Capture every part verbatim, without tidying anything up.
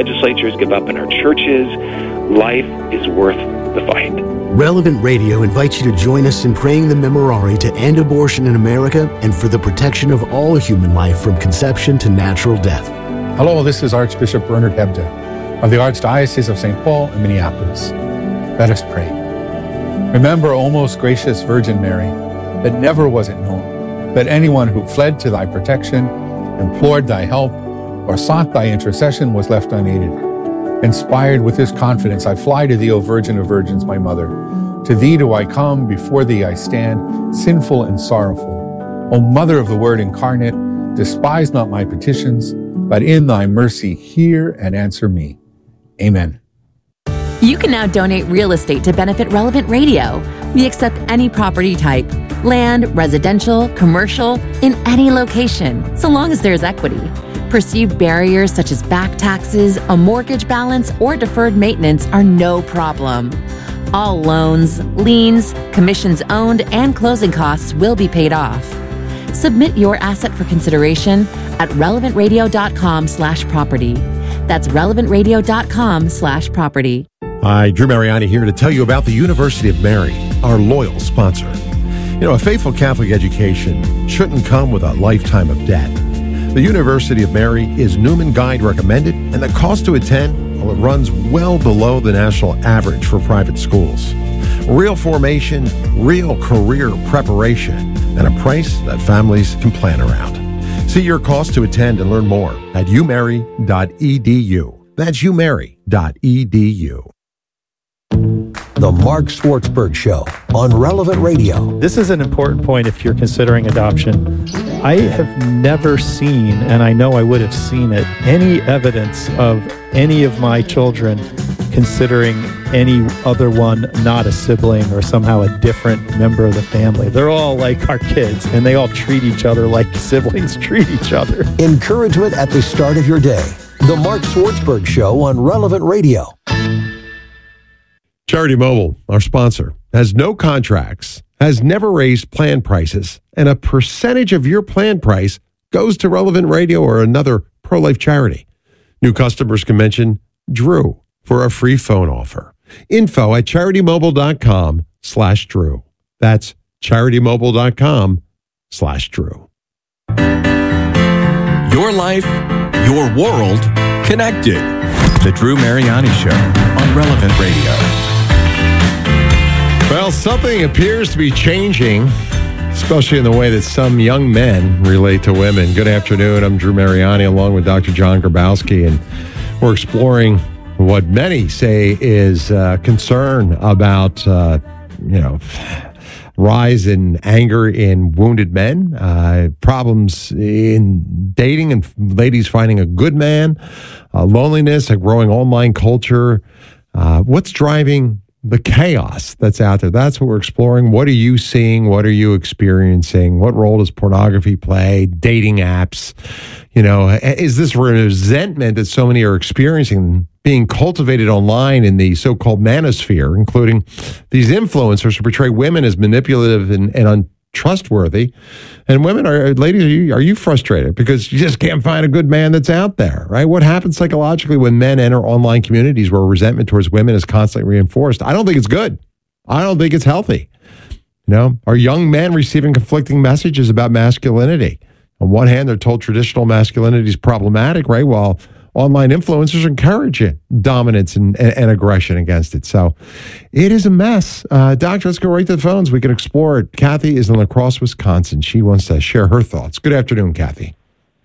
legislatures, give up in our churches. Life is worth the fight. Relevant Radio invites you to join us in praying the Memorare to end abortion in America and for the protection of all human life from conception to natural death. Hello, this is Archbishop Bernard Hebda of the Archdiocese of Saint Paul and Minneapolis. Let us pray. Remember, O most gracious Virgin Mary, that never was it known that anyone who fled to thy protection, implored thy help, or sought thy intercession was left unaided. Inspired with this confidence, I fly to thee, O Virgin of Virgins, my Mother. To thee do I come, before thee I stand, sinful and sorrowful. O Mother of the Word incarnate, despise not my petitions, but in thy mercy hear and answer me. Amen. You can now donate real estate to benefit Relevant Radio. We accept any property type, land, residential, commercial, in any location, so long as there's equity. Perceived barriers such as back taxes, a mortgage balance, or deferred maintenance are no problem. All loans, liens, commissions owned, and closing costs will be paid off. Submit your asset for consideration at relevantradio.com slash property. That's relevantradio.com slash property. Hi, Drew Mariani here to tell you about the University of Mary, our loyal sponsor. You know, a faithful Catholic education shouldn't come with a lifetime of debt. The University of Mary is Newman Guide recommended, and the cost to attend, well, it runs well below the national average for private schools. Real formation, real career preparation, and a price that families can plan around. See your cost to attend and learn more at u mary dot e d u. That's u mary dot e d u. The Mark Swartzberg Show on Relevant Radio. This is an important point if you're considering adoption. I have never seen, and I know I would have seen it, any evidence of any of my children considering any other one not a sibling or somehow a different member of the family. They're all like our kids, and they all treat each other like siblings treat each other. Encouragement at the start of your day. The Mark Swartzberg Show on Relevant Radio. Charity Mobile, our sponsor, has no contracts, has never raised plan prices, and a percentage of your plan price goes to Relevant Radio or another pro-life charity. New customers can mention Drew for a free phone offer. Info at charitymobile.com slash Drew. That's charitymobile.com slash Drew. Your life, your world, connected. The Drew Mariani Show on Relevant Radio. Well, something appears to be changing, especially in the way that some young men relate to women. Good afternoon. I'm Drew Mariani along with Doctor John Grabowski, and we're exploring what many say is uh, concern about, uh, you know, rise in anger in wounded men, uh, problems in dating and ladies finding a good man, uh, loneliness, a growing online culture. Uh, what's driving the chaos that's out there? That's what we're exploring. What are you seeing? What are you experiencing? What role does pornography play? Dating apps? You know, is this resentment that so many are experiencing being cultivated online in the so-called manosphere, including these influencers who portray women as manipulative and, and untrustworthy? And women are, ladies, are you, are you frustrated because you just can't find a good man that's out there, right? What happens psychologically when men enter online communities where resentment towards women is constantly reinforced? I don't think it's good. I don't think it's healthy. You know, are young men receiving conflicting messages about masculinity? On one hand, they're told traditional masculinity is problematic, right? While online influencers encourage it, dominance and, and, and aggression against it. So it is a mess. Uh, doctor, let's go right to the phones. We can explore it. Kathy is in La Crosse, Wisconsin. She wants to share her thoughts. Good afternoon, Kathy.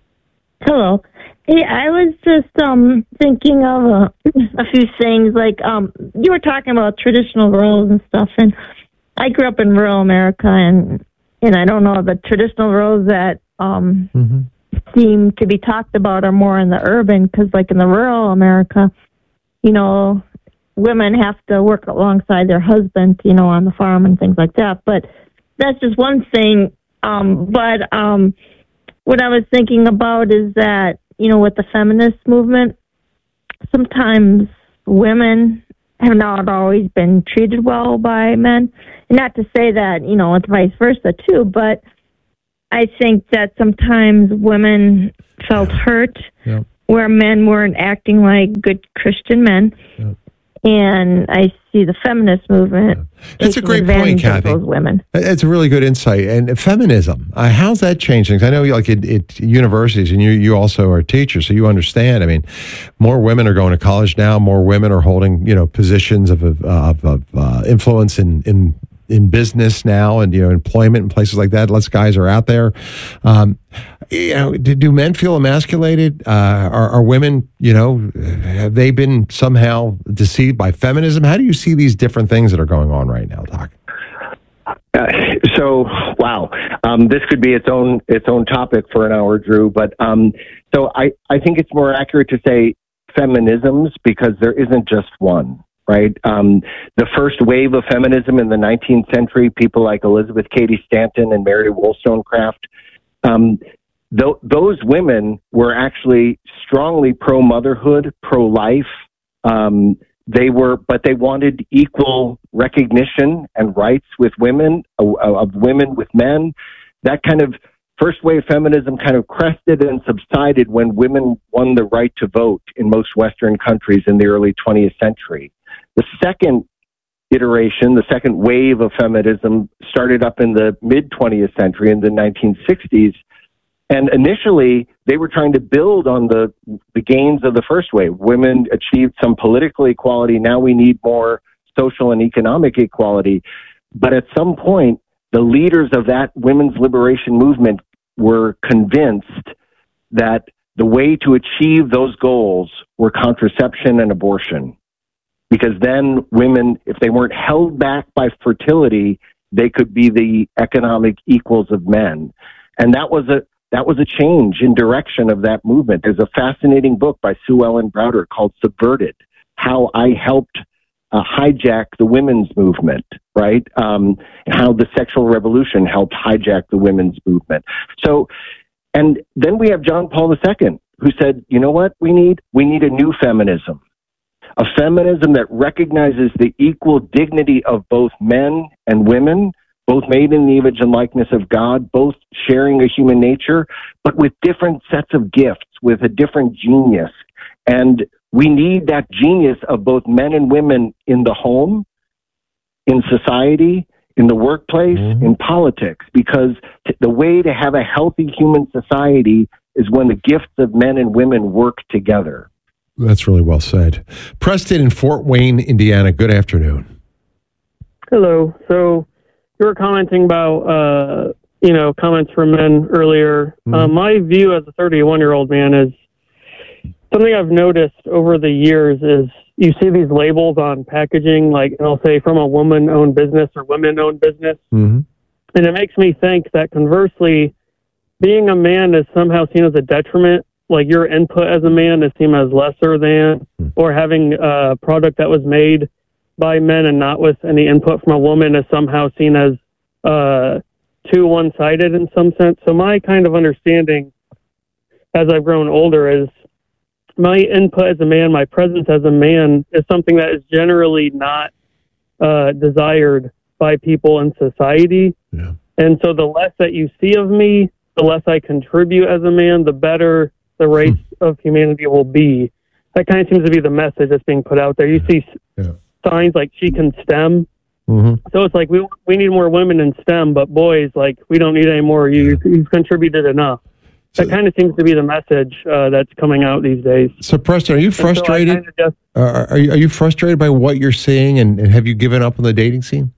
Hello. Hey, I was just um, thinking of a, a few things. Like um, you were talking about traditional roles and stuff, and I grew up in rural America, and and I don't know, the traditional roles that um, mm-hmm. seem to be talked about are more in the urban, because like in the rural America, you know, women have to work alongside their husband, you know, on the farm and things like that. But that's just one thing. Um, but um, what I was thinking about is that, you know, with the feminist movement, sometimes women have not always been treated well by men. And not to say that, you know, it's vice versa too, but I think that sometimes women felt hurt Yep. where men weren't acting like good Christian men. Yeah. And I see the feminist movement. Yeah. That's a great point, Kathy. Those women. It's a really good insight. And feminism, uh, how's that changed things? I know, like at, at universities, and you you also are teachers, so you understand. I mean, more women are going to college now. More women are holding, you know, positions of of, of, of uh, influence in in. in business now, and you know, employment and places like that. Less guys are out there. Um, you know, do, do men feel emasculated? Uh, are, are women, you know, have they been somehow deceived by feminism? How do you see these different things that are going on right now, Doc? Uh, so, wow, um, this could be its own its own topic for an hour, Drew. But um, so I I think it's more accurate to say feminisms, because there isn't just one. Right. Um, the first wave of feminism in the nineteenth century, people like Elizabeth Cady Stanton and Mary Wollstonecraft, um, th- those women were actually strongly pro-motherhood, pro-life. Um, they were, but they wanted equal recognition and rights with women, uh, of women with men. That kind of first wave feminism kind of crested and subsided when women won the right to vote in most Western countries in the early twentieth century. The second iteration, the second wave of feminism, started up in the mid-twentieth century, in the nineteen sixties. And initially, they were trying to build on the, the gains of the first wave. Women achieved some political equality. Now we need more social and economic equality. But at some point, the leaders of that women's liberation movement were convinced that the way to achieve those goals were contraception and abortion. Because then women, if they weren't held back by fertility, they could be the economic equals of men. And that was a that was a change in direction of that movement. There's a fascinating book by Sue Ellen Browder called Subverted, How I Helped uh, Hijack the Women's Movement, right? Um, and how the sexual revolution helped hijack the women's movement. So, and then we have John Paul the Second, who said, you know what we need? We need a new feminism. A feminism that recognizes the equal dignity of both men and women, both made in the image and likeness of God, both sharing a human nature, but with different sets of gifts, with a different genius. And we need that genius of both men and women in the home, in society, in the workplace, mm-hmm. in politics, because t- the way to have a healthy human society is when the gifts of men and women work together. That's really well said. Preston in Fort Wayne, Indiana, good afternoon. Hello. So you were commenting about, uh, you know, comments from men earlier. Mm-hmm. Uh, my view as a thirty-one-year-old man is something I've noticed over the years is you see these labels on packaging, like I'll say from a woman-owned business or women-owned business. Mm-hmm. And it makes me think that conversely, being a man is somehow seen as a detriment. Like your input as a man is seen as lesser than, or having a product that was made by men and not with any input from a woman is somehow seen as uh, too one-sided in some sense. So my kind of understanding as I've grown older is my input as a man, my presence as a man is something that is generally not uh, desired by people in society. Yeah. And so the less that you see of me, the less I contribute as a man, the better the race of humanity will be. That kind of seems to be the message that's being put out there. You see yeah. signs like she can STEM. Mm-hmm. So it's like, we we need more women in STEM, but boys, like, we don't need any more. You, yeah. You've contributed enough. So, that kind of seems to be the message uh, that's coming out these days. So, Preston, are you frustrated? So just, uh, are, you, are you frustrated by what you're seeing, and, and have you given up on the dating scene?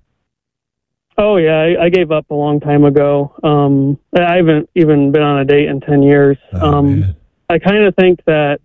Oh, yeah, I, I gave up a long time ago. Um, I haven't even been on a date in ten years. Oh, um, man. I kind of think that,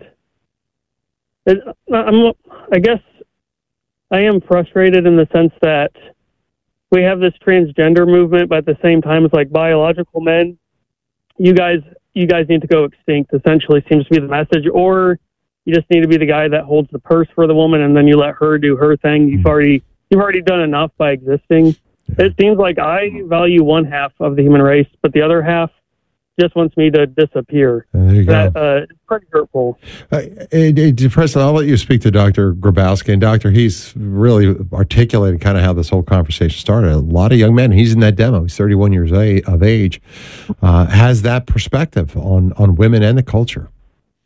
it, I'm, I guess I am frustrated in the sense that we have this transgender movement, but at the same time, it's like biological men. You guys, you guys need to go extinct, essentially seems to be the message. Or you just need to be the guy that holds the purse for the woman, and then you let her do her thing. You've already, you've already done enough by existing. It seems like I value one half of the human race, but the other half just wants me to disappear. There you that, go. Uh, it's pretty hurtful. Uh, hey, Preston, I'll let you speak to Doctor Grabowski. And Doctor, he's really articulated kind of how this whole conversation started. A lot of young men, he's in that demo, he's thirty-one years of age, uh, has that perspective on, on women and the culture.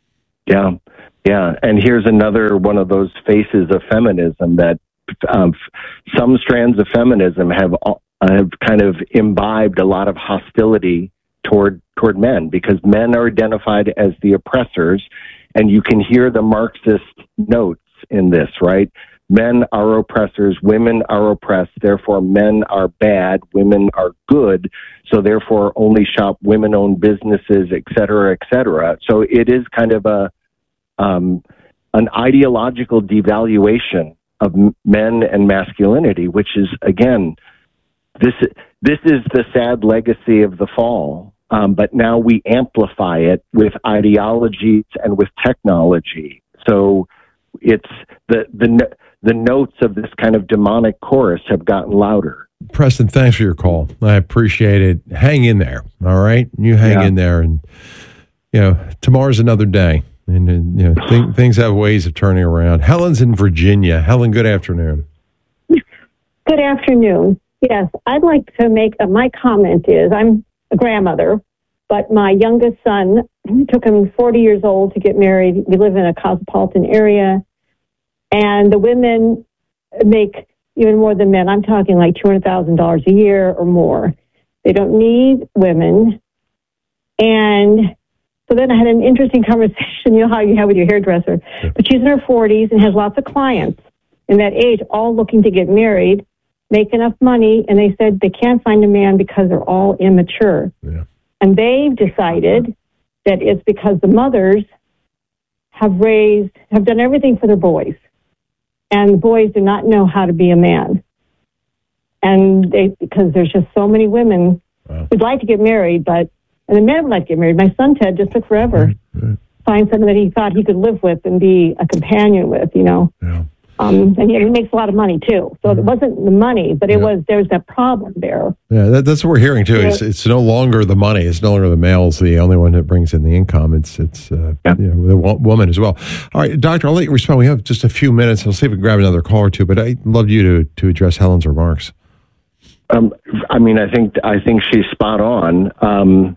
Yeah, yeah. And here's another one of those faces of feminism that um, some strands of feminism have uh, have kind of imbibed a lot of hostility toward toward men, because men are identified as the oppressors, and you can hear the Marxist notes in this, right? Men are oppressors, women are oppressed, therefore men are bad, women are good, so therefore only shop women-owned businesses, et cetera, et cetera. So it is kind of a um, an ideological devaluation of men and masculinity, which is, again, this this is the sad legacy of the fall. Um, but now we amplify it with ideologies and with technology. So it's the the the notes of this kind of demonic chorus have gotten louder. Preston, thanks for your call. I appreciate it. Hang in there, all right? You hang Yeah. in there, and you know tomorrow's another day, and, and you know th- things have ways of turning around. Helen's in Virginia. Helen, good afternoon. Good afternoon. Yes, I'd like to make uh, my comment is I'm a grandmother, but my youngest son, it took him forty years old to get married. We live in a cosmopolitan area, and the women make even more than men. I'm talking like two hundred thousand dollars a year or more. They don't need women. And so then I had an interesting conversation, you know how you have with your hairdresser, but she's in her forties and has lots of clients in that age, all looking to get married, make enough money, and they said they can't find a man because they're all immature. Yeah. And they've decided that it's because the mothers have raised, have done everything for their boys. And the boys do not know how to be a man. And they, because there's just so many women Wow. who'd like to get married, but, and the men would like to get married. My son, Ted, just took forever. Right, right. Find someone that he thought he could live with and be a companion with, you know. Yeah. Um, and he, he makes a lot of money, too. So it wasn't the money, but it Yeah. was, there was that problem there. Yeah, that, that's what we're hearing too. It's, it's no longer the money. It's no longer the male's the only one that brings in the income. It's it's uh, Yeah. you know, the wo- woman as well. All right, Doctor, I'll let you respond. We have just a few minutes. I'll see if we can grab another call or two. But I'd love you to to address Helen's remarks. Um, I mean, I think I think she's spot on. Um,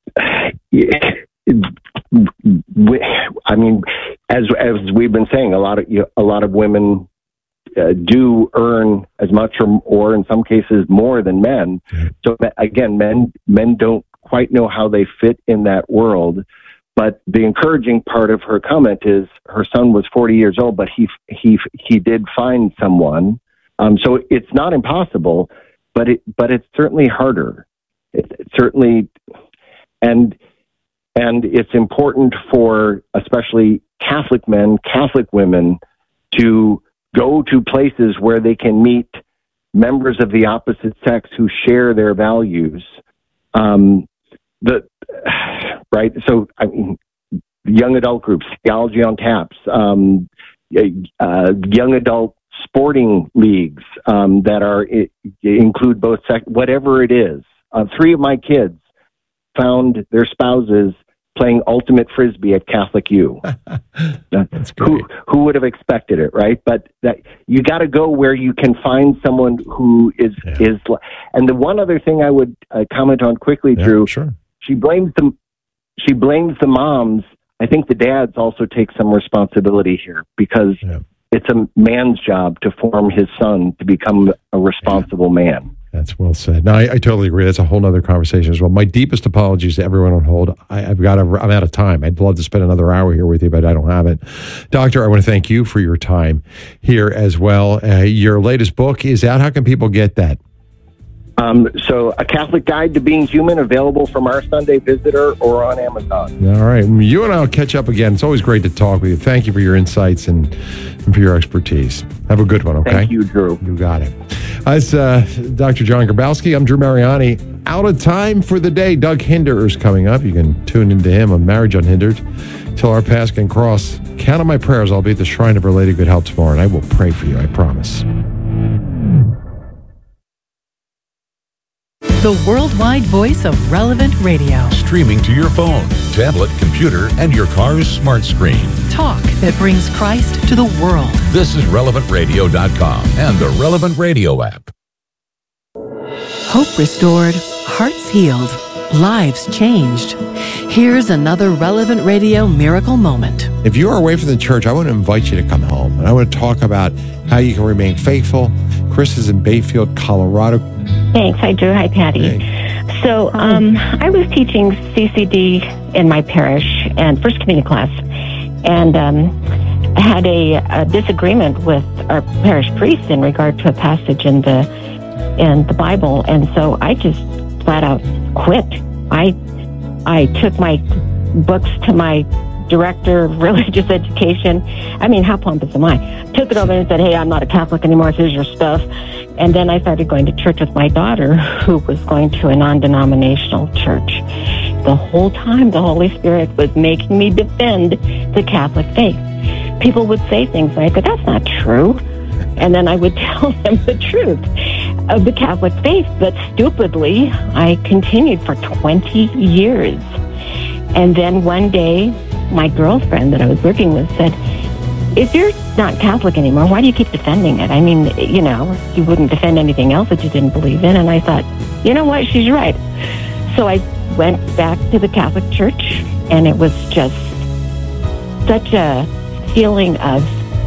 I mean, as as we've been saying, a lot of a lot of women uh, do earn as much or, or in some cases more than men. So again, men men don't quite know how they fit in that world. But the encouraging part of her comment is her son was forty years old, but he he he did find someone. Um, so it's not impossible, but it but it's certainly harder. It, it certainly and. And it's important for especially Catholic men, Catholic women, to go to places where they can meet members of the opposite sex who share their values. Um, the right, so I mean, young adult groups, Theology on Taps, um, uh, young adult sporting leagues um, that are it, include both sex, whatever it is. Uh, three of my kids found their spouses playing ultimate frisbee at Catholic U. That's great. Who who would have expected it, right? But that you got to go where you can find someone who is Yeah. is. And the one other thing I would uh, comment on quickly, Yeah, Drew. sure. She blames the she blames the moms. I think the dads also take some responsibility here because Yeah. it's a man's job to form his son to become a responsible man. That's well said. No, I, I totally agree. That's a whole other conversation as well. My deepest apologies to everyone on hold. I, I've got. To, I'm out of time. I'd love to spend another hour here with you, but I don't have it. Doctor, I want to thank you for your time here as well. Uh, your latest book is out. How can people get that? Um, so, A Catholic Guide to Being Human, available from Our Sunday Visitor or on Amazon. All right. You and I will catch up again. It's always great to talk with you. Thank you for your insights and, and for your expertise. Have a good one, okay? Thank you, Drew. You got it. That's uh, Doctor John Grabowski. I'm Drew Mariani. Out of time for the day. Doug Hinder is coming up. You can tune into him on Marriage Unhindered. Till our paths can cross. Count on my prayers. I'll be at the Shrine of Our Lady of Good Help tomorrow, and I will pray for you. I promise. The worldwide voice of Relevant Radio. Streaming to your phone, tablet, computer, and your car's smart screen. Talk that brings Christ to the world. This is relevant radio dot com and the Relevant Radio app. Hope restored, hearts healed. lives changed. Here's another Relevant Radio miracle moment. If you are away from the church, I want to invite you to come home. And I want to talk about how you can remain faithful. Chris is in Bayfield, Colorado. Thanks. Hi, Drew. Hi, Patty. Hey. So um, I was teaching C C D in my parish and First Communion class, and um, I had a, a disagreement with our parish priest in regard to a passage in the in the Bible, and so I just flat out quit. I I took my books to my director of religious education. I mean, how pompous am I? Took it over and said, "Hey, I'm not a Catholic anymore. Here's your stuff." And then I started going to church with my daughter, who was going to a non-denominational church. The whole time, the Holy Spirit was making me defend the Catholic faith. People would say things like, "But that's not true." And then I would tell them the truth of the Catholic faith. But stupidly, I continued for twenty years. And then one day, my girlfriend that I was working with said, "If you're not Catholic anymore, why do you keep defending it? I mean, you know, you wouldn't defend anything else that you didn't believe in." And I thought, you know what, she's right. So I went back to the Catholic Church, and it was just such a feeling of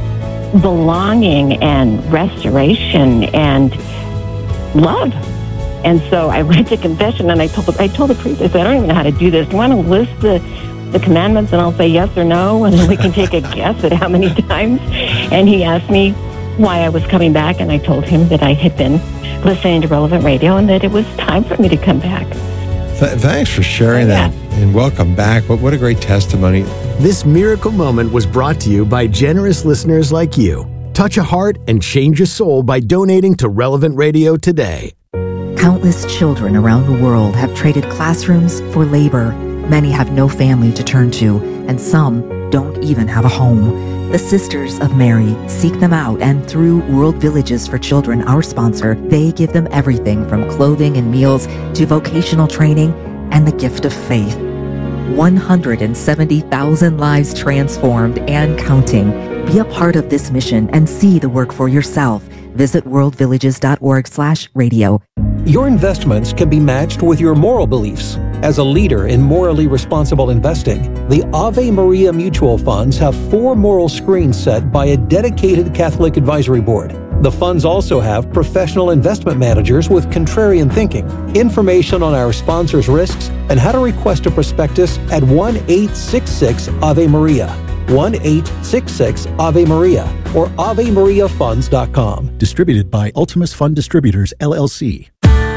belonging and restoration and love. And so I went to confession, and I told the, I told the priest, I said, "I don't even know how to do this. Do you want to list the the commandments, and I'll say yes or no, and then we can take a guess at how many times?" And he asked me why I was coming back, and I told him that I had been listening to Relevant Radio and that it was time for me to come back. Th- thanks for sharing yeah. that, and welcome back. But what a great testimony. This miracle moment was brought to you by generous listeners like you. Touch a heart and change a soul by donating to Relevant Radio today. Countless children around the world have traded classrooms for labor. Many have no family to turn to, and some don't even have a home. The Sisters of Mary seek them out, and through World Villages for Children, our sponsor, they give them everything from clothing and meals to vocational training and the gift of faith. one hundred seventy thousand lives transformed and counting. Be a part of this mission and see the work for yourself. Visit worldvillages.org slash radio. Your investments can be matched with your moral beliefs. As a leader in morally responsible investing, the Ave Maria Mutual Funds have four moral screens set by a dedicated Catholic advisory board. The funds also have professional investment managers with contrarian thinking. Information on our sponsors' risks and how to request a prospectus at one eight six six Ave Maria. one eight six six Ave Maria or ave maria funds dot com. Distributed by Ultimus Fund Distributors, L L C.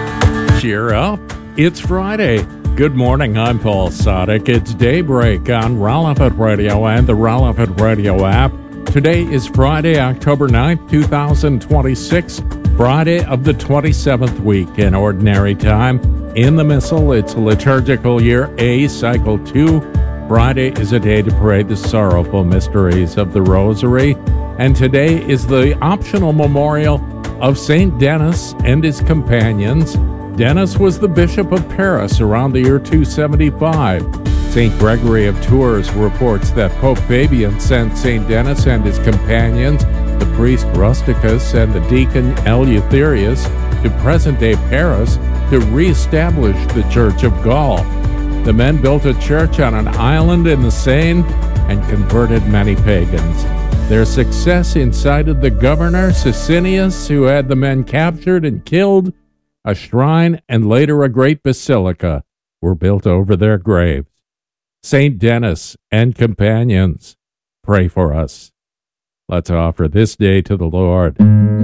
Cheer up. It's Friday. Good morning. I'm Paul Sadek. It's Daybreak on Relevant Radio and the Relevant Radio app. Today is Friday, October ninth, two thousand twenty-six, Friday of the twenty-seventh week in Ordinary Time. In the Missal, it's liturgical year A, cycle two. Friday is a day to pray the sorrowful mysteries of the Rosary. And today is the optional memorial of Saint Denis and his companions. Denis was the Bishop of Paris around the year two seventy-five. Saint Gregory of Tours reports that Pope Fabian sent Saint Denis and his companions, the priest Rusticus and the deacon Eleutherius, to present-day Paris to re-establish the Church of Gaul. The men built a church on an island in the Seine and converted many pagans. Their success incited the governor Sicinius, who had the men captured and killed. A shrine and later a great basilica were built over their graves. Saint Denis and companions, pray for us. Let's offer this day to the Lord.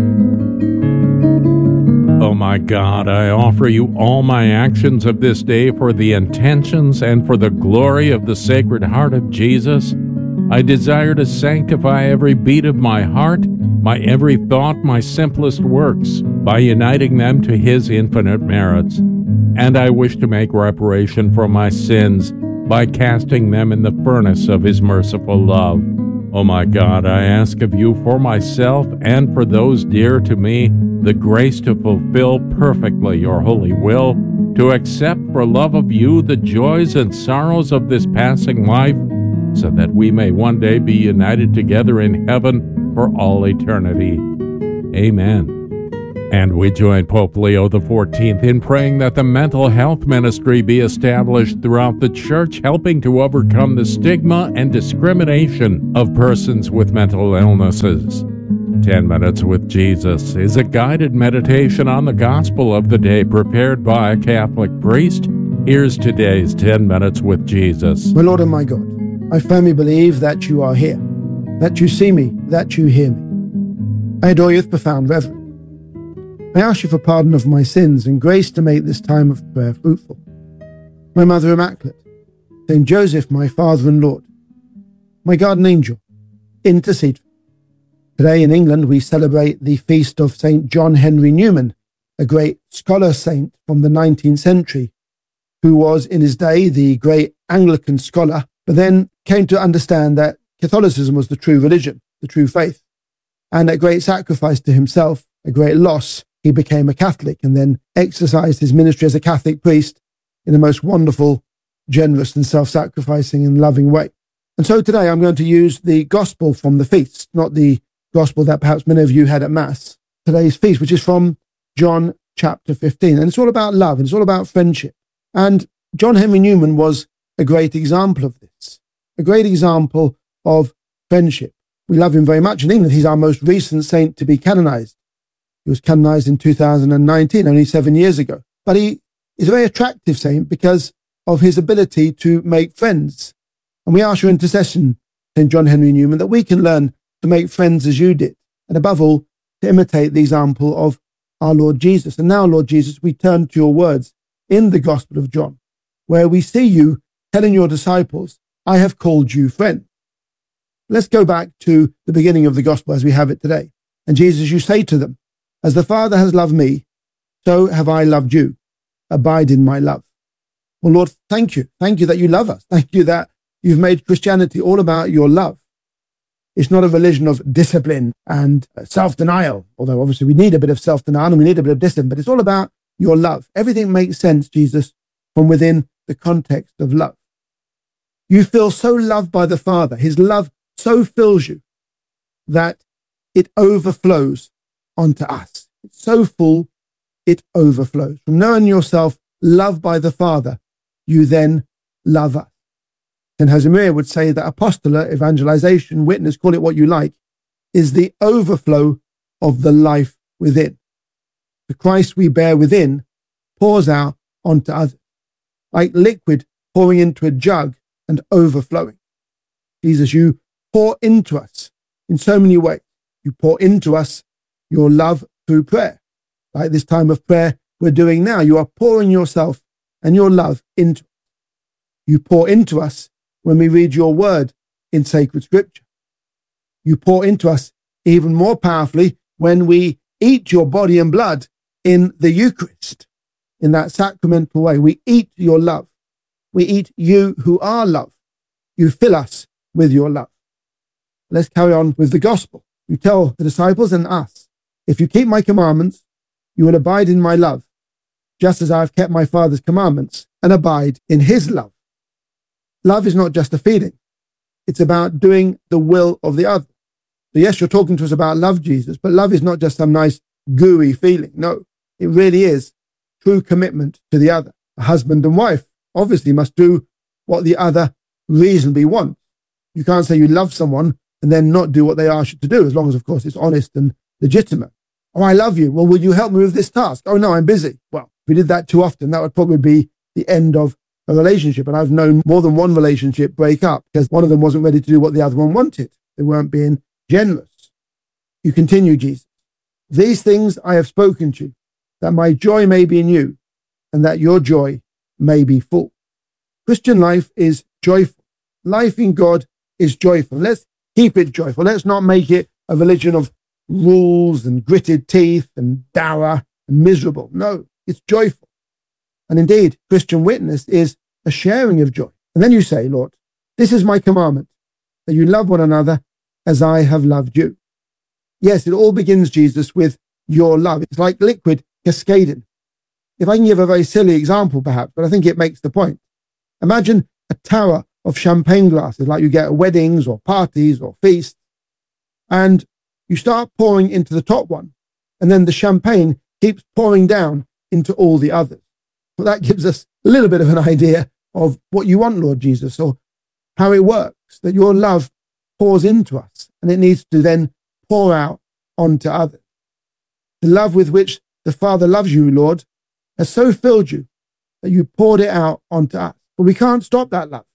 Oh my God, I offer you all my actions of this day for the intentions and for the glory of the Sacred Heart of Jesus. I desire to sanctify every beat of my heart, my every thought, my simplest works, by uniting them to His infinite merits. And I wish to make reparation for my sins by casting them in the furnace of His merciful love. Oh my God, I ask of you for myself and for those dear to me the grace to fulfill perfectly your holy will, to accept for love of you the joys and sorrows of this passing life, so that we may one day be united together in heaven for all eternity. Amen. And we join Pope Leo the fourteenth in praying that the mental health ministry be established throughout the church, helping to overcome the stigma and discrimination of persons with mental illnesses. ten minutes with Jesus is a guided meditation on the gospel of the day prepared by a Catholic priest. Here's today's ten minutes with Jesus. My Lord and my God, I firmly believe that you are here, that you see me, that you hear me. I adore you with profound reverence. I ask you for pardon of my sins and grace to make this time of prayer fruitful. My Mother Immaculate, Saint Joseph, my Father and Lord, my guardian angel, intercede for me. Today in England we celebrate the feast of Saint John Henry Newman, a great scholar saint from the nineteenth century, who was in his day the great Anglican scholar, but then came to understand that Catholicism was the true religion, the true faith, and at great sacrifice to himself, a great loss, he became a Catholic and then exercised his ministry as a Catholic priest in a most wonderful, generous and self-sacrificing and loving way. And so today I'm going to use the gospel from the feast, not the gospel that perhaps many of you had at Mass, today's feast, which is from John chapter fifteen. And it's all about love and it's all about friendship. And John Henry Newman was a great example of this, a great example of friendship. We love him very much in England. He's our most recent saint to be canonized. He was canonized in two thousand nineteen, only seven years ago. But he is a very attractive saint because of his ability to make friends. And we ask your intercession, Saint John Henry Newman, that we can learn to make friends as you did. And above all, to imitate the example of our Lord Jesus. And now, Lord Jesus, we turn to your words in the Gospel of John, where we see you telling your disciples, I have called you friend. Let's go back to the beginning of the Gospel as we have it today. And Jesus, you say to them, as the Father has loved me, so have I loved you. Abide in my love. Well, Lord, thank you. Thank you that you love us. Thank you that you've made Christianity all about your love. It's not a religion of discipline and self-denial, although obviously we need a bit of self-denial and we need a bit of discipline, but it's all about your love. Everything makes sense, Jesus, from within the context of love. You feel so loved by the Father. His love so fills you that it overflows onto us. It's so full, it overflows. From knowing yourself loved by the Father, you then love us. Saint Josemaria would say that apostolate, evangelization, witness, call it what you like, is the overflow of the life within. The Christ we bear within pours out onto others, like liquid pouring into a jug and overflowing. Jesus, you pour into us in so many ways. You pour into us your love through prayer. Like this time of prayer we're doing now, you are pouring yourself and your love into us. You pour into us when we read your word in sacred scripture. You pour into us even more powerfully when we eat your body and blood in the Eucharist. In that sacramental way, we eat your love. We eat you who are love. You fill us with your love. Let's carry on with the gospel. You tell the disciples and us, if you keep my commandments, you will abide in my love, just as I have kept my Father's commandments and abide in his love. Love is not just a feeling. It's about doing the will of the other. So yes, you're talking to us about love, Jesus, but love is not just some nice gooey feeling. No, it really is true commitment to the other. A husband and wife obviously must do what the other reasonably wants. You can't say you love someone and then not do what they ask you to do, as long as, of course, it's honest and legitimate. Oh, I love you. Well, will you help me with this task? Oh, no, I'm busy. Well, if we did that too often, that would probably be the end of a relationship. And I've known more than one relationship break up because one of them wasn't ready to do what the other one wanted. They weren't being generous. You continue, Jesus. These things I have spoken to you, that my joy may be in you, and that your joy may be full. Christian life is joyful. Life in God is joyful. Let's keep it joyful. Let's not make it a religion of rules and gritted teeth and dour and miserable. No, it's joyful. And indeed, Christian witness is a sharing of joy. And then you say, Lord, this is my commandment, that you love one another as I have loved you. Yes, it all begins, Jesus, with your love. It's like liquid cascading. If I can give a very silly example, perhaps, but I think it makes the point. Imagine a tower of champagne glasses like you get at weddings or parties or feasts, and you start pouring into the top one, and then the champagne keeps pouring down into all the others. Well, that gives us a little bit of an idea of what you want, Lord Jesus, or how it works, that your love pours into us and it needs to then pour out onto others. The love with which the Father loves you, Lord, has so filled you that you poured it out onto us. But we can't stop that love.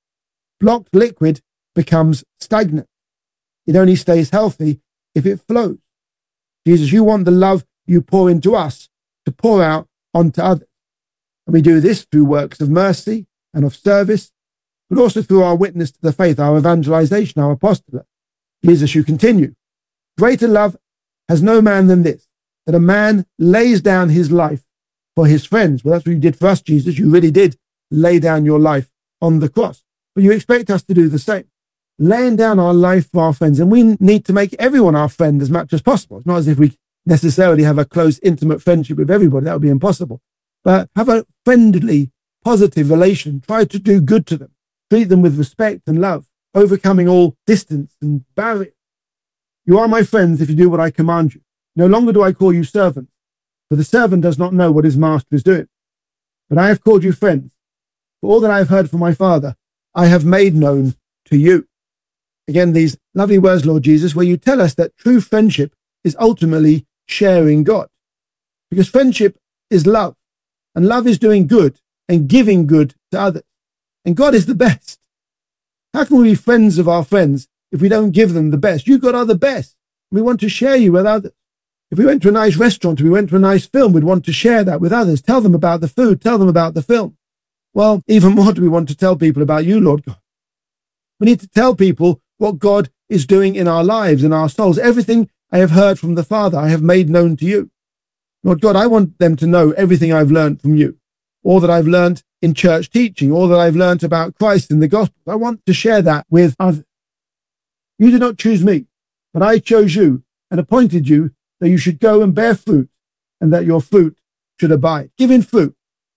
Blocked liquid becomes stagnant. It only stays healthy if it flows. Jesus, you want the love you pour into us to pour out onto others. And we do this through works of mercy and of service, but also through our witness to the faith, our evangelization, our apostolate. Jesus, you continue. Greater love has no man than this, that a man lays down his life for his friends. Well, that's what you did for us, Jesus. You really did lay down your life on the cross. But you expect us to do the same, laying down our life for our friends. And we need to make everyone our friend as much as possible. It's not as if we necessarily have a close, intimate friendship with everybody. That would be impossible. But have a friendly, positive relation. Try to do good to them. Treat them with respect and love, overcoming all distance and barrier. You are my friends if you do what I command you. No longer do I call you servants, for the servant does not know what his master is doing. But I have called you friends. For all that I have heard from my Father, I have made known to you. Again, these lovely words, Lord Jesus, where you tell us that true friendship is ultimately sharing God. Because friendship is love, and love is doing good and giving good to others. And God is the best. How can we be friends of our friends if we don't give them the best? You, God, are the best. We want to share you with others. If we went to a nice restaurant, if we went to a nice film, we'd want to share that with others. Tell them about the food. Tell them about the film. Well, even more do we want to tell people about you, Lord God. We need to tell people what God is doing in our lives, in our souls. Everything I have heard from the Father, I have made known to you. Lord God, I want them to know everything I've learned from you, all that I've learned in church teaching, all that I've learned about Christ in the gospel. I want to share that with others. You did not choose me, but I chose you and appointed you that you should go and bear fruit and that your fruit should abide. Give in fruit.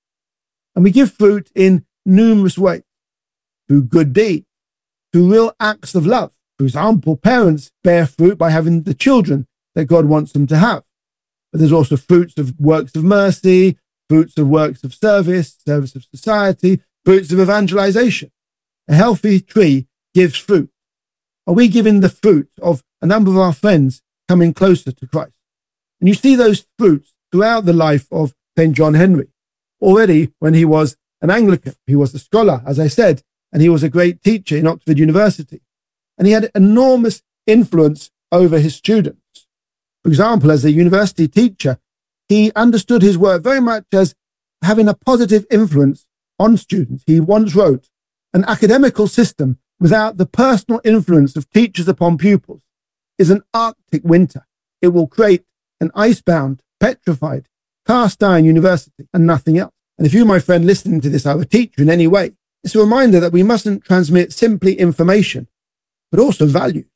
And we give fruit in numerous ways, through good deeds, through real acts of love. For example, parents bear fruit by having the children that God wants them to have. But there's also fruits of works of mercy, fruits of works of service, service of society, fruits of evangelization. A healthy tree gives fruit. Are we giving the fruit of a number of our friends coming closer to Christ? And you see those fruits throughout the life of Saint John Henry. Already when he was an Anglican, he was a scholar, as I said, and he was a great teacher in Oxford University. And he had enormous influence over his students. For example, as a university teacher, he understood his work very much as having a positive influence on students. He once wrote, "An academical system without the personal influence of teachers upon pupils is an Arctic winter. It will create an icebound, petrified, cast iron university and nothing else." And if you, my friend, listening to this, are a teacher in any way, it's a reminder that we mustn't transmit simply information, but also value.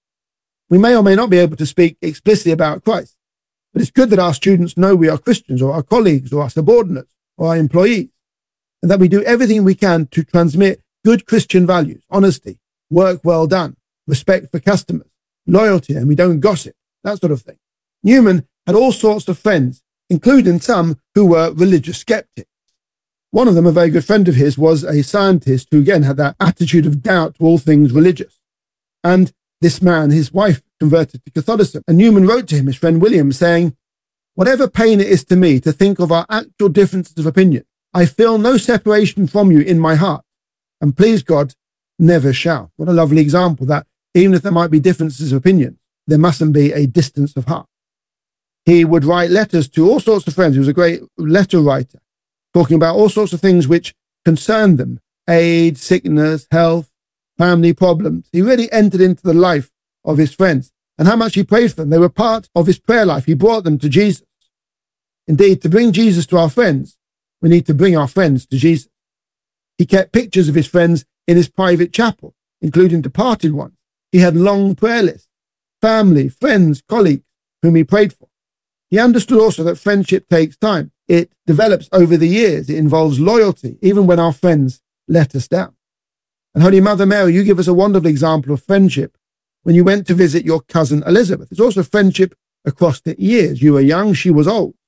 We may or may not be able to speak explicitly about Christ, but it's good that our students know we are Christians, or our colleagues, or our subordinates, or our employees, and that we do everything we can to transmit good Christian values, honesty, work well done, respect for customers, loyalty, and we don't gossip, that sort of thing. Newman had all sorts of friends, including some who were religious skeptics. One of them, a very good friend of his, was a scientist who again had that attitude of doubt to all things religious. And this man, his wife, converted to Catholicism. And Newman wrote to him, his friend William, saying, "Whatever pain it is to me to think of our actual differences of opinion, I feel no separation from you in my heart, and please God, never shall." What a lovely example that even if there might be differences of opinion, there mustn't be a distance of heart. He would write letters to all sorts of friends. He was a great letter writer, talking about all sorts of things which concerned them: age, sickness, health, family problems. He really entered into the life of his friends and how much he prayed for them. They were part of his prayer life. He brought them to Jesus. Indeed, to bring Jesus to our friends, we need to bring our friends to Jesus. He kept pictures of his friends in his private chapel, including departed ones. He had long prayer lists, family, friends, colleagues whom he prayed for. He understood also that friendship takes time. It develops over the years. It involves loyalty, even when our friends let us down. And Holy Mother Mary, you give us a wonderful example of friendship when you went to visit your cousin Elizabeth. It's also friendship across the years. You were young, she was old.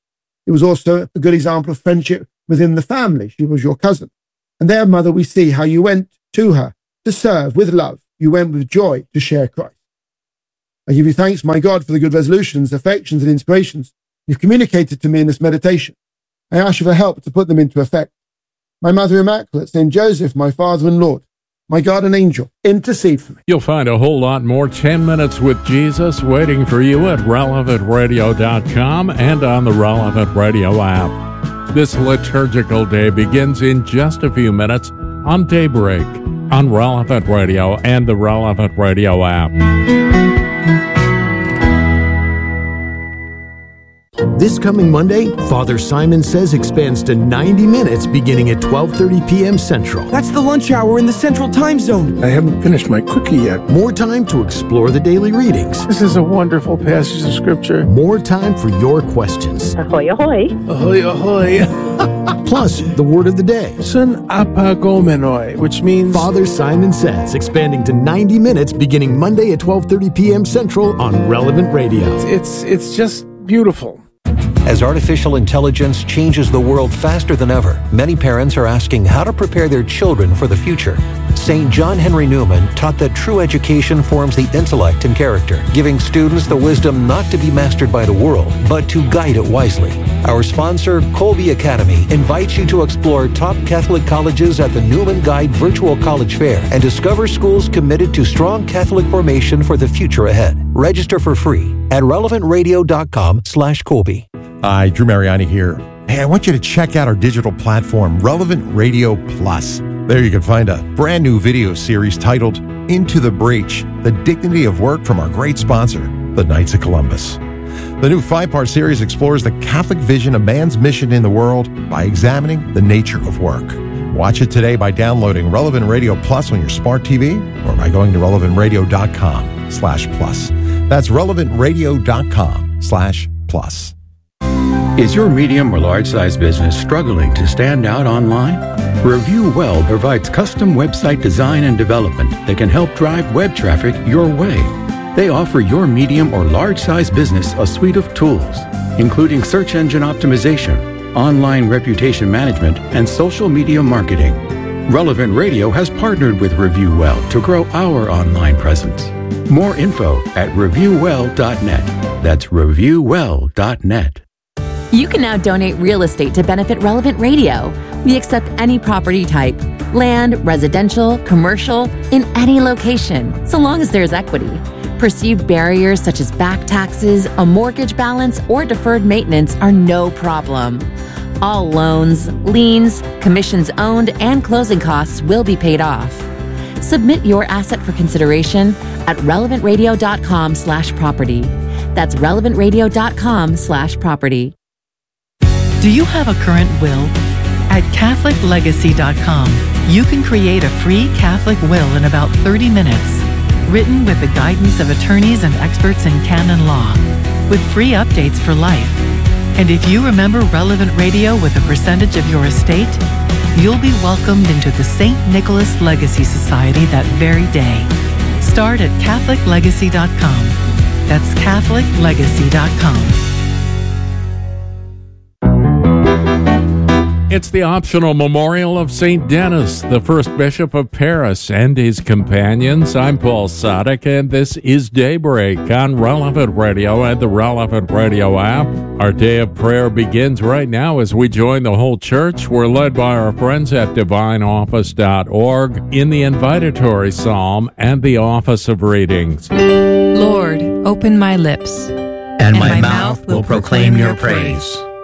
It was also a good example of friendship within the family. She was your cousin. And there, Mother, we see how you went to her to serve with love. You went with joy to share Christ. I give you thanks, my God, for the good resolutions, affections, and inspirations you've communicated to me in this meditation. I ask you for help to put them into effect. My Mother Immaculate, Saint Joseph, my Father and Lord, my guardian angel, intercede for me. You'll find a whole lot more ten minutes with Jesus waiting for you at relevant radio dot com and on the Relevant Radio app. This liturgical day begins in just a few minutes on Daybreak on Relevant Radio and the Relevant Radio app. This coming Monday, Father Simon Says expands to ninety minutes beginning at twelve thirty p.m. Central. That's the lunch hour in the Central Time Zone. I haven't finished my cookie yet. More time to explore the daily readings. This is a wonderful passage of Scripture. More time for your questions. Ahoy, ahoy. Ahoy, ahoy. Plus, the word of the day. Sun apagomenoi, which means... Father Simon Says, expanding to ninety minutes beginning Monday at twelve thirty p.m. Central on Relevant Radio. It's, it's just beautiful. As artificial intelligence changes the world faster than ever, many parents are asking how to prepare their children for the future. Saint John Henry Newman taught that true education forms the intellect and character, giving students the wisdom not to be mastered by the world, but to guide it wisely. Our sponsor, Colby Academy, invites you to explore top Catholic colleges at the Newman Guide Virtual College Fair and discover schools committed to strong Catholic formation for the future ahead. Register for free at relevant radio dot com slash Colby. Hi, Drew Mariani here. Hey, I want you to check out our digital platform, Relevant Radio Plus. There you can find a brand new video series titled Into the Breach, The Dignity of Work from our great sponsor, the Knights of Columbus. The new five-part series explores the Catholic vision of man's mission in the world by examining the nature of work. Watch it today by downloading Relevant Radio Plus on your smart T V or by going to relevant radio dot com slash plus. That's relevant radio dot com slash plus. Is your medium or large size business struggling to stand out online? Review Well provides custom website design and development that can help drive web traffic your way. They offer your medium or large size business a suite of tools, including search engine optimization, online reputation management, and social media marketing. Relevant Radio has partnered with Review Well to grow our online presence. More info at review well dot net. That's review well dot net. You can now donate real estate to benefit Relevant Radio. We accept any property type, land, residential, commercial, in any location, so long as there's equity. Perceived barriers such as back taxes, a mortgage balance, or deferred maintenance are no problem. All loans, liens, commissions owned, and closing costs will be paid off. Submit your asset for consideration at relevant radio dot com slash property. That's relevant radio dot com slash property. Do you have a current will? At catholic legacy dot com, you can create a free Catholic will in about thirty minutes, written with the guidance of attorneys and experts in canon law, with free updates for life. And if you remember Relevant Radio with a percentage of your estate, you'll be welcomed into the Saint Nicholas Legacy Society that very day. Start at catholic legacy dot com. That's catholic legacy dot com. It's the optional memorial of Saint Denis, the first bishop of Paris, and his companions. I'm Paul Sadek, and this is Daybreak on Relevant Radio and the Relevant Radio app. Our day of prayer begins right now as we join the whole church. We're led by our friends at divine office dot org in the invitatory psalm and the office of readings. Lord, open my lips, and, and my, my mouth will proclaim your praise.